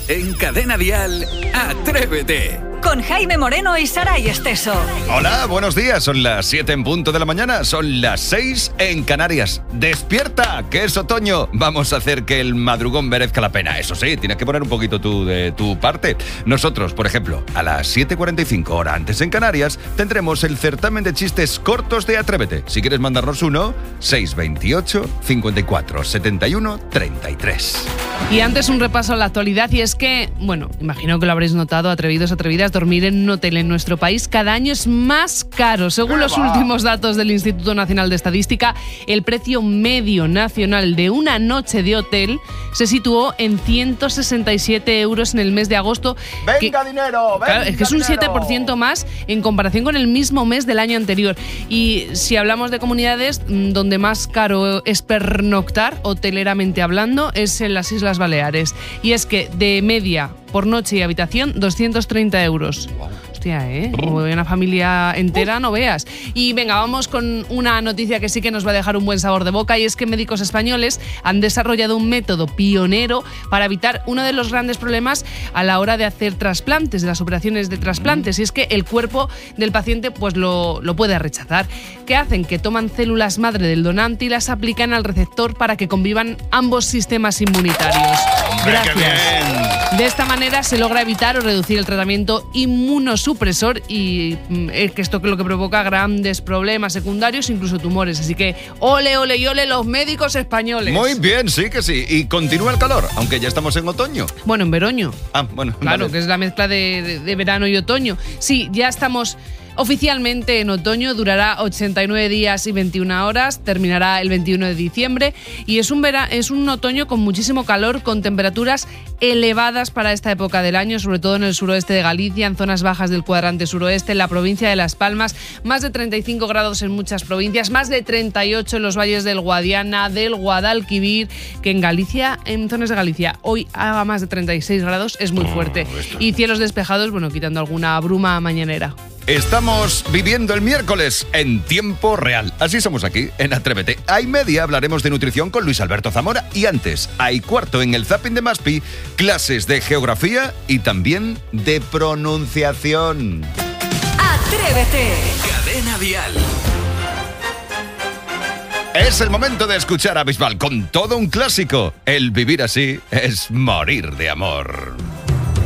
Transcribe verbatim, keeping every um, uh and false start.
En Cadena Dial, Atrévete. Con Jaime Moreno y Saray Esteso. Hola, buenos días. Son las siete en punto de la mañana. Son las seis en Canarias. ¡Despierta! Que es otoño. Vamos a hacer que el madrugón merezca la pena. Eso sí, tienes que poner un poquito tú de tu parte. Nosotros, por ejemplo, a las siete cuarenta y cinco, hora antes en Canarias, tendremos el certamen de chistes cortos de Atrévete. Si quieres mandarnos uno, seis veintiocho, cincuenta y cuatro, setenta y uno, treinta y tres. Y antes un repaso a la actualidad, y es que, bueno, imagino que lo habréis notado, atrevidos, atrevidas, dormir en un hotel en nuestro país cada año es más caro. Según los últimos datos del Instituto Nacional de Estadística, el precio medio nacional de una noche de hotel se situó en ciento sesenta y siete euros en el mes de agosto. ¡Venga, que, dinero! ¡Venga, claro, es que es un dinero! siete por ciento más en comparación con el mismo mes del año anterior. Y si hablamos de comunidades, donde más caro es pernoctar, hoteleramente hablando, es en las Islas Baleares. Y es que de media por noche y habitación, doscientos treinta euros. Wow. Hostia, ¿eh? Como una familia entera, no veas. Y venga, vamos con una noticia que sí que nos va a dejar un buen sabor de boca, y es que médicos españoles han desarrollado un método pionero para evitar uno de los grandes problemas a la hora de hacer trasplantes, de las operaciones de trasplantes, y es que el cuerpo del paciente pues lo, lo puede rechazar. ¿Qué hacen? Que toman células madre del donante y las aplican al receptor para que convivan ambos sistemas inmunitarios. ¡Hombre, Gracias. qué bien! De esta manera se logra evitar o reducir el tratamiento inmunosupresor y es que esto es lo que provoca grandes problemas secundarios, incluso tumores. Así que ole, ole y ole los médicos españoles. Muy bien, sí que sí. Y continúa el calor, aunque ya estamos en otoño. Bueno, en veroño. Ah, bueno. Claro, vale. que es la mezcla de, de, de verano y otoño. Sí, ya estamos oficialmente en otoño, durará ochenta y nueve días y veintiuna horas, terminará el veintiuno de diciembre y es un, vera, es un otoño con muchísimo calor, con temperaturas elevadas para esta época del año, sobre todo en el suroeste de Galicia, en zonas bajas del cuadrante suroeste, en la provincia de Las Palmas, más de treinta y cinco grados en muchas provincias, más de treinta y ocho en los valles del Guadiana, del Guadalquivir, que en Galicia, en zonas de Galicia, hoy haga más de treinta y seis grados, es muy fuerte. Oh, y cielos despejados, bueno, quitando alguna bruma mañanera. Estamos viviendo el miércoles en tiempo real. Así somos aquí, en Atrévete. A y media hablaremos de nutrición con Luis Alberto Zamora. Y antes, a y cuarto en el Zapping de Maspi, clases de geografía y también de pronunciación. Atrévete. Cadena Dial. Es el momento de escuchar a Bisbal con todo un clásico. El vivir así es morir de amor.